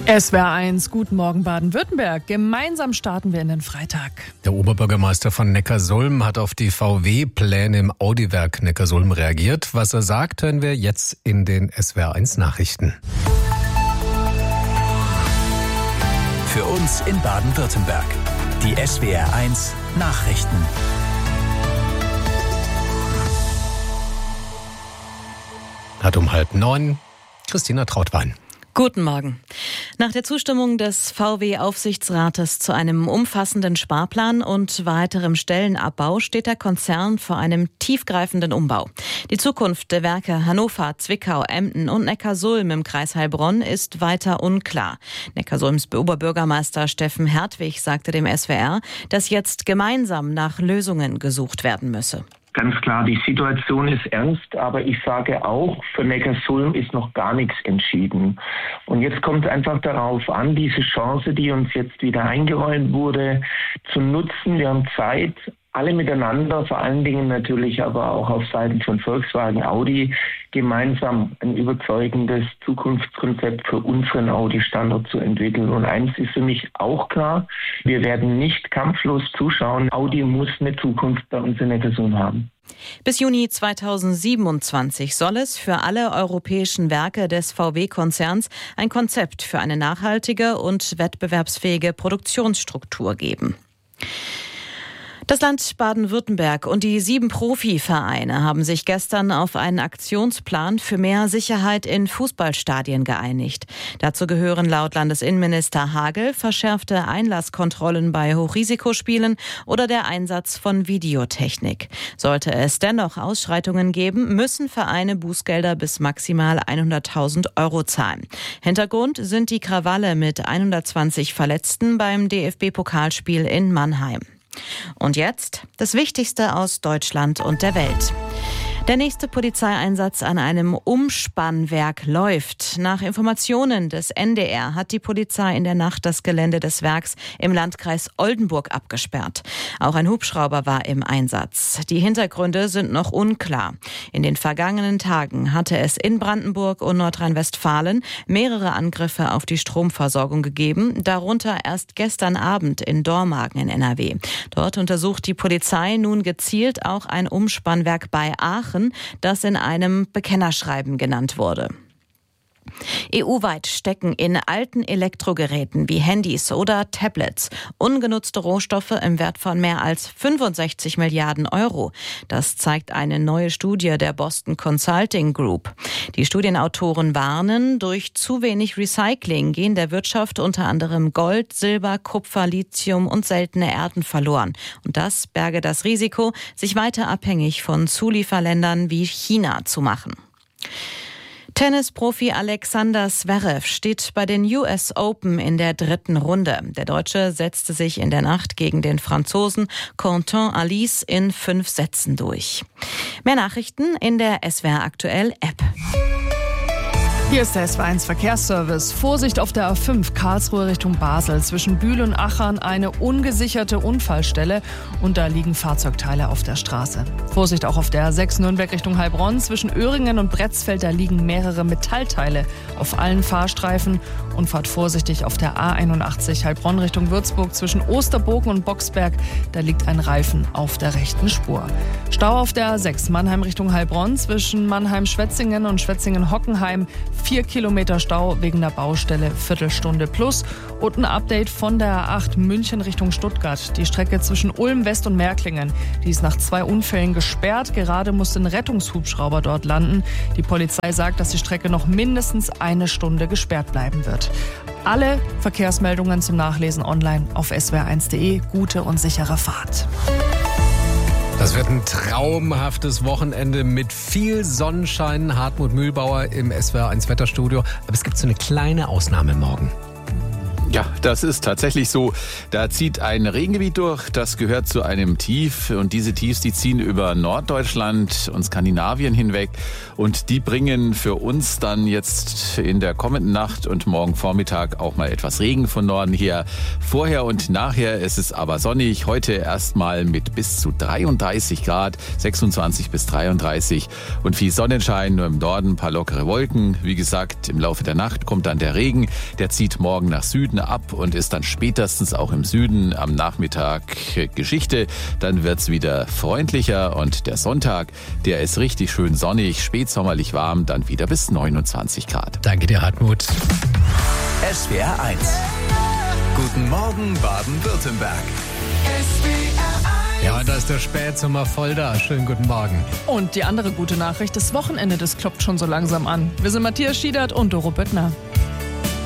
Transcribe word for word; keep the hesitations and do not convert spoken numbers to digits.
S W R eins, guten Morgen Baden-Württemberg. Gemeinsam starten wir in den Freitag. Der Oberbürgermeister von Neckarsulm hat auf die V W-Pläne im Audi-Werk Neckarsulm reagiert. Was er sagt, hören wir jetzt in den S W R eins Nachrichten. Für uns in Baden-Württemberg. Die S W R eins Nachrichten. Hat um halb neun Christina Trautwein. Guten Morgen. Nach der Zustimmung des V W-Aufsichtsrates zu einem umfassenden Sparplan und weiterem Stellenabbau steht der Konzern vor einem tiefgreifenden Umbau. Die Zukunft der Werke Hannover, Zwickau, Emden und Neckarsulm im Kreis Heilbronn ist weiter unklar. Neckarsulms Oberbürgermeister Steffen Hertwig sagte dem S W R, dass jetzt gemeinsam nach Lösungen gesucht werden müsse. Ganz klar, die Situation ist ernst, aber ich sage auch, für Neckarsulm ist noch gar nichts entschieden. Und jetzt kommt es einfach darauf an, diese Chance, die uns jetzt wieder eingeräumt wurde, zu nutzen. Wir haben Zeit, alle miteinander, vor allen Dingen natürlich aber auch auf Seiten von Volkswagen, Audi, gemeinsam ein überzeugendes Zukunftskonzept für unseren Audi-Standort zu entwickeln. Und eins ist für mich auch klar, wir werden nicht kampflos zuschauen. Audi muss eine Zukunft bei uns in Neckarsulm haben. Bis Juni zweitausendsiebenundzwanzig soll es für alle europäischen Werke des V W-Konzerns ein Konzept für eine nachhaltige und wettbewerbsfähige Produktionsstruktur geben. Das Land Baden-Württemberg und die sieben Profivereine haben sich gestern auf einen Aktionsplan für mehr Sicherheit in Fußballstadien geeinigt. Dazu gehören laut Landesinnenminister Hagel verschärfte Einlasskontrollen bei Hochrisikospielen oder der Einsatz von Videotechnik. Sollte es dennoch Ausschreitungen geben, müssen Vereine Bußgelder bis maximal hunderttausend Euro zahlen. Hintergrund sind die Krawalle mit hundertzwanzig Verletzten beim D F B-Pokalspiel in Mannheim. Und jetzt das Wichtigste aus Deutschland und der Welt. Der nächste Polizeieinsatz an einem Umspannwerk läuft. Nach Informationen des N D R hat die Polizei in der Nacht das Gelände des Werks im Landkreis Oldenburg abgesperrt. Auch ein Hubschrauber war im Einsatz. Die Hintergründe sind noch unklar. In den vergangenen Tagen hatte es in Brandenburg und Nordrhein-Westfalen mehrere Angriffe auf die Stromversorgung gegeben, darunter erst gestern Abend in Dormagen in N R W. Dort untersucht die Polizei nun gezielt auch ein Umspannwerk bei Aachen, das in einem Bekennerschreiben genannt wurde. E U-weit stecken in alten Elektrogeräten wie Handys oder Tablets ungenutzte Rohstoffe im Wert von mehr als fünfundsechzig Milliarden Euro. Das zeigt eine neue Studie der Boston Consulting Group. Die Studienautoren warnen, durch zu wenig Recycling gehen der Wirtschaft unter anderem Gold, Silber, Kupfer, Lithium und seltene Erden verloren. Und das berge das Risiko, sich weiter abhängig von Zulieferländern wie China zu machen. Tennisprofi Alexander Zverev steht bei den U S Open in der dritten Runde. Der Deutsche setzte sich in der Nacht gegen den Franzosen Quentin Halys in fünf Sätzen durch. Mehr Nachrichten in der S W R Aktuell App. Hier ist der S W R eins Verkehrsservice. Vorsicht auf der A fünf Karlsruhe Richtung Basel. Zwischen Bühl und Achern eine ungesicherte Unfallstelle und da liegen Fahrzeugteile auf der Straße. Vorsicht auch auf der A sechs Nürnberg Richtung Heilbronn. Zwischen Öhringen und Bretzfeld, da liegen mehrere Metallteile auf allen Fahrstreifen. Und fahrt vorsichtig auf der A einundachtzig Heilbronn Richtung Würzburg. Zwischen Osterbogen und Boxberg, da liegt ein Reifen auf der rechten Spur. Stau auf der A sechs Mannheim Richtung Heilbronn. Zwischen Mannheim-Schwetzingen und Schwetzingen-Hockenheim. Vier Kilometer Stau wegen der Baustelle, Viertelstunde plus. Und ein Update von der A acht München Richtung Stuttgart. Die Strecke zwischen Ulm West und Märklingen, die ist nach zwei Unfällen gesperrt. Gerade musste ein Rettungshubschrauber dort landen. Die Polizei sagt, dass die Strecke noch mindestens eine Stunde gesperrt bleiben wird. Alle Verkehrsmeldungen zum Nachlesen online auf S W R eins punkt de. Gute und sichere Fahrt. Das wird ein traumhaftes Wochenende mit viel Sonnenschein. Hartmut Mühlbauer im S W R eins Wetterstudio. Aber es gibt so eine kleine Ausnahme morgen. Ja, das ist tatsächlich so. Da zieht ein Regengebiet durch, das gehört zu einem Tief. Und diese Tiefs, die ziehen über Norddeutschland und Skandinavien hinweg. Und die bringen für uns dann jetzt in der kommenden Nacht und morgen Vormittag auch mal etwas Regen von Norden her. Vorher und nachher ist es aber sonnig. Heute erstmal mit bis zu dreiunddreißig Grad, sechsundzwanzig bis dreiunddreißig. Und viel Sonnenschein, nur im Norden ein paar lockere Wolken. Wie gesagt, im Laufe der Nacht kommt dann der Regen. Der zieht morgen nach Süden ab und ist dann spätestens auch im Süden am Nachmittag Geschichte. Dann wird's wieder freundlicher und der Sonntag, der ist richtig schön sonnig, spätsommerlich warm, dann wieder bis neunundzwanzig Grad. Danke dir, Hartmut. S W R eins. Guten Morgen, Baden-Württemberg. Ja, da ist der Spätsommer voll da. Schönen guten Morgen. Und die andere gute Nachricht, das Wochenende, das klopft schon so langsam an. Wir sind Matthias Schiedert und Doro Böttner.